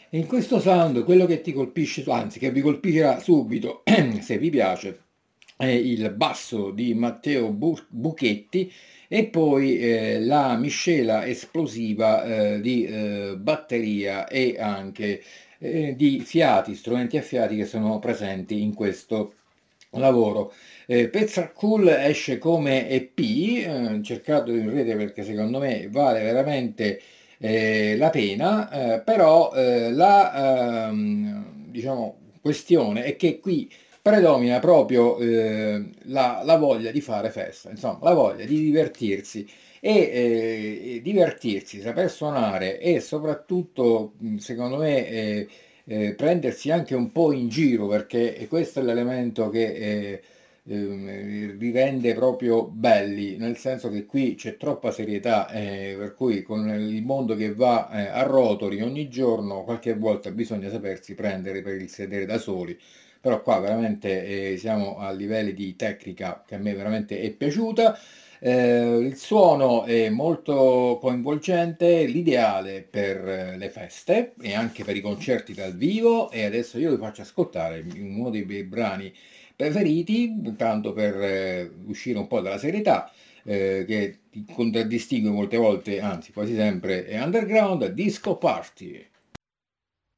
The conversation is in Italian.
E in questo sound quello che ti colpisce, anzi che vi colpirà subito, se vi piace, è il basso di Matteo Buchetti e poi la miscela esplosiva di batteria e anche di fiati, strumenti a fiati che sono presenti in questo lavoro. Petra Cool esce come EP, cercatelo in rete perché secondo me vale veramente la pena, però diciamo, questione è che qui predomina proprio la voglia di fare festa, insomma, la voglia di divertirsi e divertirsi, saper suonare e soprattutto, secondo me, prendersi anche un po' in giro, perché questo è l'elemento che li rende proprio belli, nel senso che qui c'è troppa serietà, per cui con il mondo che va a rotoli ogni giorno, qualche volta bisogna sapersi prendere per il sedere da soli. Però qua veramente siamo a livelli di tecnica che a me veramente è piaciuta. Il suono è molto coinvolgente, l'ideale per le feste e anche per i concerti dal vivo. E adesso io vi faccio ascoltare uno dei miei brani preferiti, tanto per uscire un po' dalla serietà, che ti contraddistingue molte volte, anzi quasi sempre, è Underground Disco Party.